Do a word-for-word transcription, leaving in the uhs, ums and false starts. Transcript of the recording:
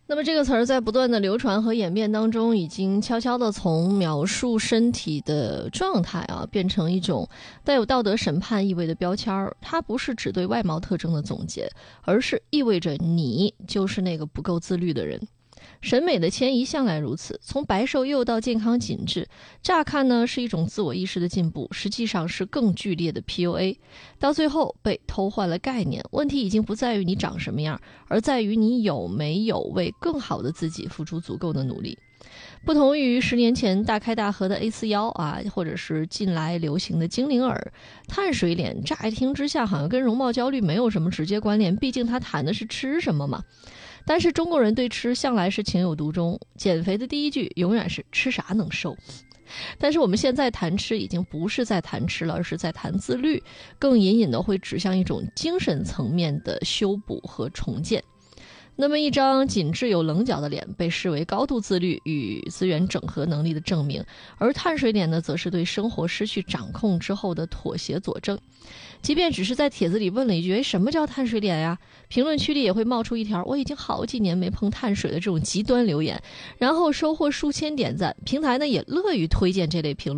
那么这个词儿在不断的流传和演变当中，已经悄悄地从描述身体的状态啊，变成一种带有道德审判意味的标签儿。它不是只对外貌特征的总结，而是意味着你就是那个不够自律的人。审美的迁移向来如此，从白瘦幼到健康紧致，乍看呢是一种自我意识的进步，实际上是更剧烈的 P U A， 到最后被偷换了概念。问题已经不在于你长什么样，而在于你有没有为更好的自己付出足够的努力。不同于十年前大开大合的 A 四腰啊，或者是近来流行的精灵耳，碳水脸乍一听之下好像跟容貌焦虑没有什么直接关联，毕竟它谈的是吃什么嘛。但是中国人对吃向来是情有独钟，减肥的第一句永远是吃啥能瘦。但是我们现在谈吃已经不是在谈吃了，而是在谈自律，更隐隐的会指向一种精神层面的修补和重建。那么一张紧致有棱角的脸被视为高度自律与资源整合能力的证明，而碳水脸呢，则是对生活失去掌控之后的妥协佐证。即便只是在帖子里问了一句，诶，什么叫碳水脸呀？评论区里也会冒出一条我已经好几年没碰碳水的这种极端留言，然后收获数千点赞。平台呢也乐于推荐这类评论。